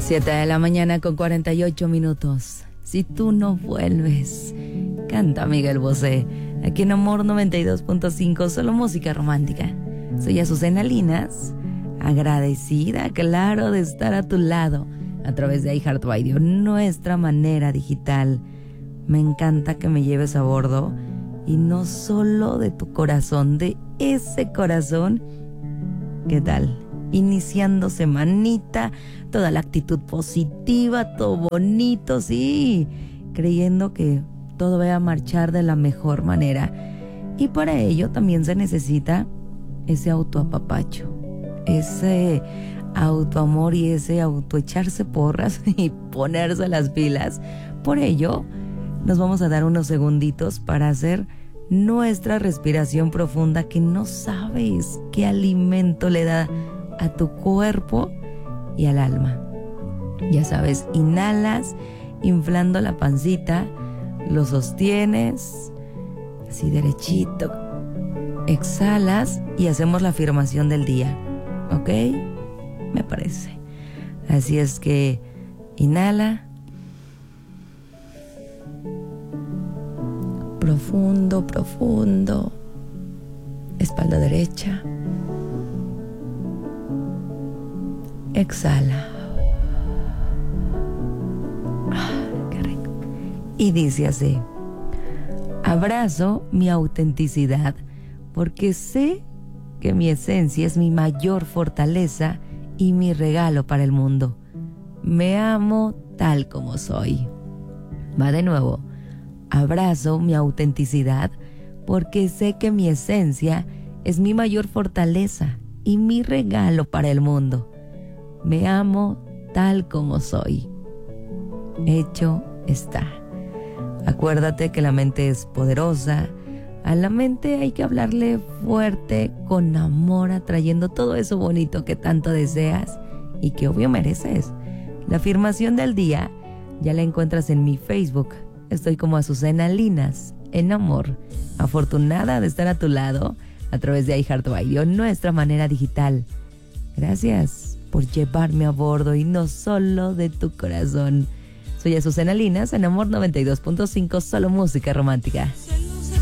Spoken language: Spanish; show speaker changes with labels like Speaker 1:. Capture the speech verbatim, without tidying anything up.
Speaker 1: Siete de la mañana con cuarenta y ocho minutos. Si tú no vuelves, canta Miguel Bosé. Aquí en Amor noventa y dos punto cinco, solo música romántica. Soy Azucena Linas, agradecida, claro, de estar a tu lado a través de iHeartRadio, nuestra manera digital. Me encanta que me lleves a bordo, y no solo de tu corazón, de ese corazón. ¿Qué tal? Iniciando semanita, toda la actitud positiva, todo bonito, sí, creyendo que todo va a marchar de la mejor manera. Y para ello también se necesita ese autoapapacho, ese autoamor y ese autoecharse porras y ponerse las pilas. Por ello, nos vamos a dar unos segunditos para hacer nuestra respiración profunda, que no sabes qué alimento le da a tu cuerpo y al alma. Ya sabes, inhalas inflando la pancita, lo sostienes así derechito, exhalas y hacemos la afirmación del día, ¿ok? Me parece. Así es que inhala profundo, profundo, espalda derecha. Exhala. Ah, qué rico. Y dice así: abrazo mi autenticidad porque sé que mi esencia es mi mayor fortaleza y mi regalo para el mundo. Me amo tal como soy. Va de nuevo. Abrazo mi autenticidad porque sé que mi esencia es mi mayor fortaleza y mi regalo para el mundo. Me amo tal como soy. Hecho está. Acuérdate que la mente es poderosa. A la mente hay que hablarle fuerte, con amor, atrayendo todo eso bonito que tanto deseas y que obvio mereces. La afirmación del día ya la encuentras en mi Facebook. Estoy como Azucena Linas, en amor. Afortunada de estar a tu lado a través de iHeartRadio, nuestra manera digital. Gracias por llevarme a bordo y no solo de tu corazón. Soy Azucena Linas, en Amor noventa y dos punto cinco, solo música romántica.